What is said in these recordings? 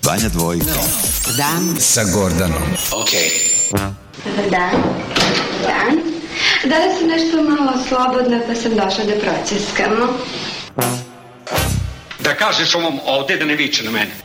Banja Dvojka. Dan sa Gordanom. Okej. Dobar dan. Dan. Danas sam nešto malo slobodna pa sam došla da proceskamo. Da kažeš ovom ovde da ne viče na mene.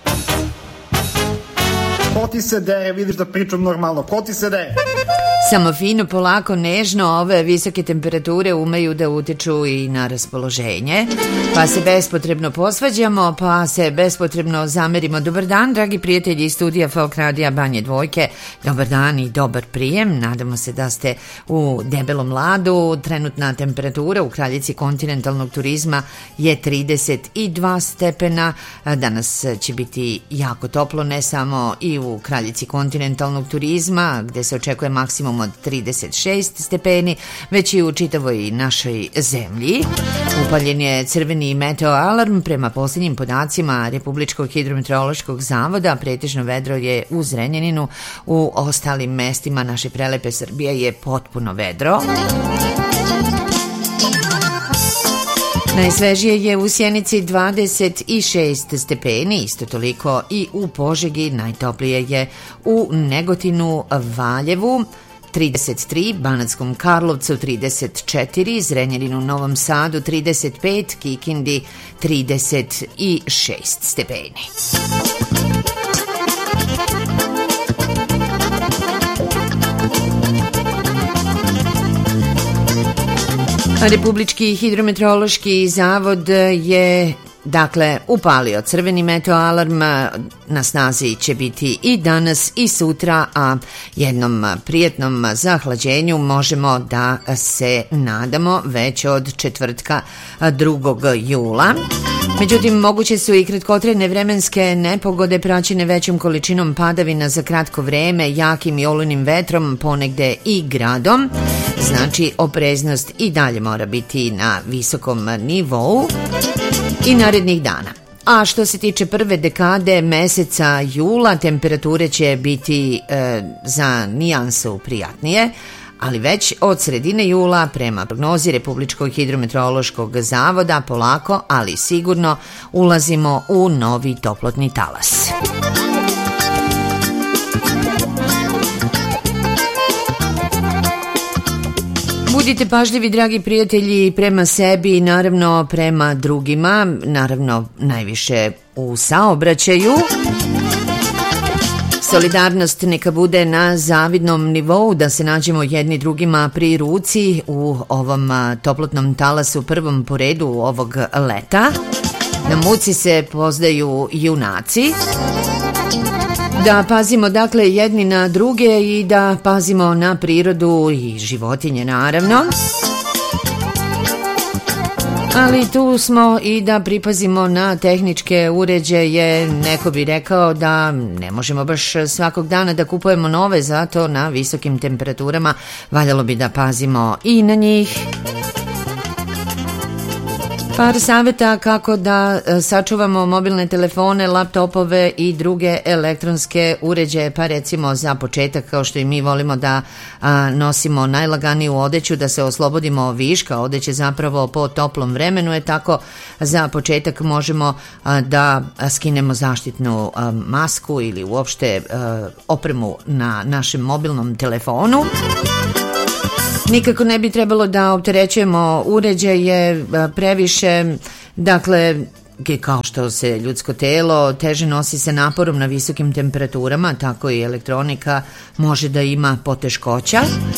Ko ti se dere, vidiš da pričam normalno, ko ti se dere? Samo fino, polako, nežno, ove visoke temperature umeju da utiču i na raspoloženje, pa se bespotrebno posvađamo, pa se bespotrebno zamerimo. Dobar dan, dragi prijatelji iz studija Folk Radija Banje Dvojke, dobar dan i dobar prijem, nadamo se da ste u debelom ladu. Trenutna temperatura u kraljici kontinentalnog turizma je 32 stepena, danas će biti jako toplo, ne samo i u kraljici kontinentalnog turizma, gde se očekuje maksimum od 36 stepeni, već i u čitavoj našoj zemlji. Upaljen je crveni meteo alarm prema posljednjim podacima Republičkog hidrometeorološkog zavoda. Pretežno vedro je u Zrenjaninu, u ostalim mestima naše prelepe Srbije je potpuno vedro. Najsvežije je u Sjenici 26 stepeni, isto toliko i u Požegi, najtoplije je u Negotinu, Valjevu 33, Banatskom Karlovcu 34, Zrenjaninu, Novom Sadu 35, Kikindi 36 stepeni. Republički hidrometeorološki zavod je upalio crveni meteo alarm, na snazi će biti i danas i sutra, a jednom prijetnom zahlađenju možemo da se nadamo već od četvrtka 2. jula. Međutim, moguće su i kratkotrajne vremenske nepogode praćene većom količinom padavina za kratko vreme, jakim i olujnim vetrom, ponegde i gradom. Znači, opreznost i dalje mora biti na visokom nivou i narednih dana. A što se tiče prve dekade meseca jula, temperature će biti za nijansu prijatnije, ali već od sredine jula, prema prognozi Republičkog hidrometeorološkog zavoda, polako, ali sigurno ulazimo u novi toplotni talas. Budite pažljivi, dragi prijatelji, prema sebi i naravno prema drugima, naravno najviše u saobraćaju. Solidarnost neka bude na zavidnom nivou, da se nađemo jedni drugima pri ruci u ovom toplotnom talasu, prvom po redu ovog leta. Na muci se pozdaju junaci. Da pazimo dakle jedni na druge i da pazimo na prirodu i životinje naravno. Ali tu smo i da pripazimo na tehničke uređaje. Neko bi rekao da ne možemo baš svakog dana da kupujemo nove, zato na visokim temperaturama valjalo bi da pazimo i na njih. Par savjeta kako da sačuvamo mobilne telefone, laptopove i druge elektronske uređaje, pa recimo za početak, kao što i mi volimo da nosimo najlaganiju odeću, da se oslobodimo viška odeće zapravo po toplom vremenu, je tako za početak možemo da skinemo zaštitnu masku ili uopšte opremu na našem mobilnom telefonu. Nikako ne bi trebalo da opterećujemo uređaje previše, dakle, kao što se ljudsko telo teže nosi sa naporom na visokim temperaturama, tako i elektronika može da ima poteškoća.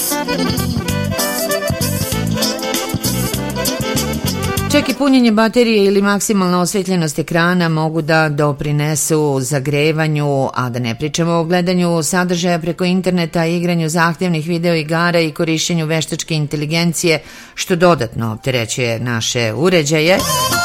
Čak i punjenje baterije ili maksimalna osvetljenost ekrana mogu da doprinesu zagrevanju, a da ne pričamo o gledanju sadržaja preko interneta, igranju zahtevnih video igara i korišćenju veštačke inteligencije, što dodatno opterećuje naše uređaje.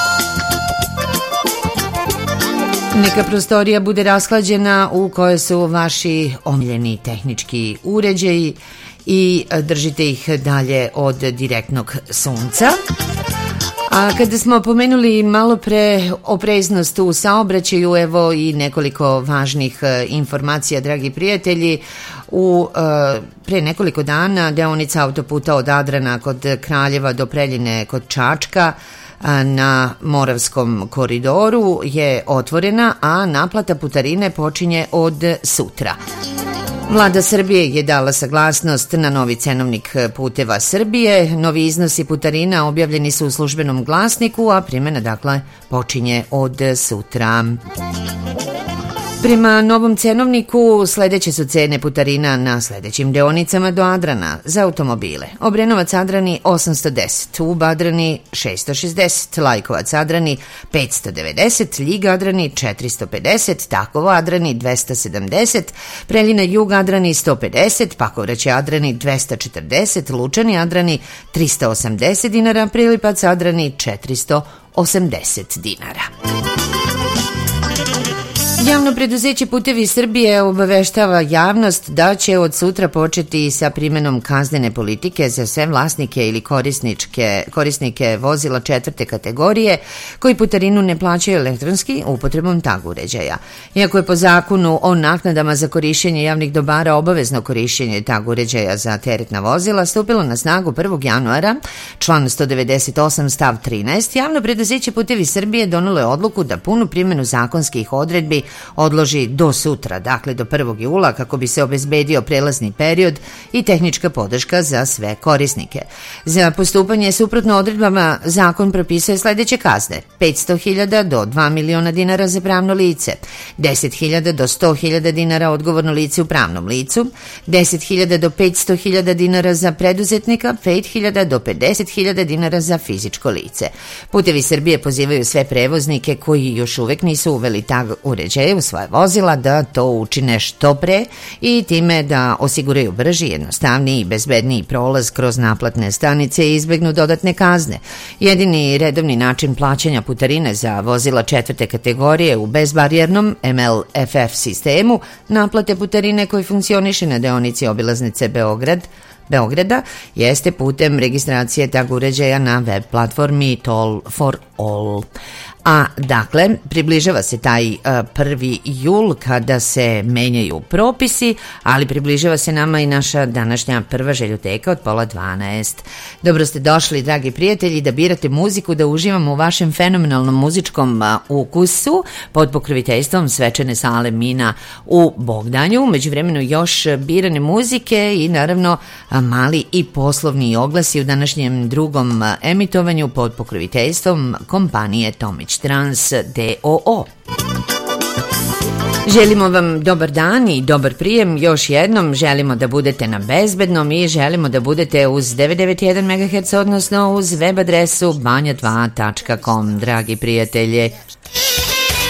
Neka prostorija bude rashlađena u kojoj su vaši omiljeni tehnički uređaji i držite ih dalje od direktnog sunca. A kada smo pomenuli malo pre opreznost u saobraćaju, evo i nekoliko važnih informacija, dragi prijatelji. Pre nekoliko dana deonica autoputa od Adrana kod Kraljeva do Preljine kod Čačka na Moravskom koridoru je otvorena, a naplata putarine počinje od sutra. Vlada Srbije je dala saglasnost na novi cenovnik puteva Srbije. Novi iznosi putarina objavljeni su u Službenom glasniku, a primjena dakle počinje od sutra. Prema novom cenovniku sledeće su cene putarina na sledećim deonicama do Adrana za automobile. Obrenovac-Adrani 810, Ub-Adrani 660, Lajkovac-Adrani 590, Ljig-Adrani 450, Takovo-Adrani 270, Preljina-Jug-Adrani 150, Pakovraće-Adrani 240, Lučani-Adrani 380 dinara, Prilipac-Adrani 480 dinara. Javno preduzeće Putevi Srbije obaveštava javnost da će od sutra početi sa primenom kaznene politike za sve vlasnike ili korisnike vozila 4. kategorije koji putarinu ne plaćaju elektronski upotrebom tag uređaja. Iako je po zakonu o naknadama za korišćenje javnih dobara obavezno korišćenje tag uređaja za teretna vozila stupilo na snagu 1. januara, član 198 stav 13, javno preduzeće Putevi Srbije donelo je odluku da punu primenu zakonskih odredbi odloži do sutra, dakle do 1. jula, kako bi se obezbedio prelazni period i tehnička podrška za sve korisnike. Za postupanje suprotno odredbama zakon propisuje sledeće kazne: 500.000 do 2 miliona dinara za pravno lice, 10.000 do 100.000 dinara odgovorno lice u pravnom licu, 10.000 do 500.000 dinara za preduzetnika, 5.000 do 50.000 dinara za fizičko lice. Putevi Srbije pozivaju sve prevoznike koji još uvek nisu uveli tag uređaja u svoje vozila da to učine što pre i time da osiguraju brži, jednostavniji i bezbedniji prolaz kroz naplatne stanice i izbegnu dodatne kazne. Jedini redovni način plaćanja putarine za vozila 4. kategorije u bezbarijernom MLFF sistemu naplate putarine koji funkcioniše na deonici obilaznice Beograda jeste putem registracije tag uređaja na web platformi Toll for All. A dakle, približava se taj 1. jul kada se menjaju propisi, ali približava se nama i naša današnja prva željoteka od 11:30. Dobro ste došli, dragi prijatelji, da birate muziku, da uživamo u vašem fenomenalnom muzičkom ukusu pod pokroviteljstvom svečane sale Mina u Bogdanju. Umeđu vremenu još birane muzike i naravno mali i poslovni oglasi u današnjem drugom emitovanju pod pokroviteljstvom kompanije Tomić Trans D.O.O. Želimo vam dobar dan i dobar prijem. Još jednom želimo da budete na bezbednom i želimo da budete uz 991 MHz, odnosno uz web adresu banja2.com, dragi prijatelji.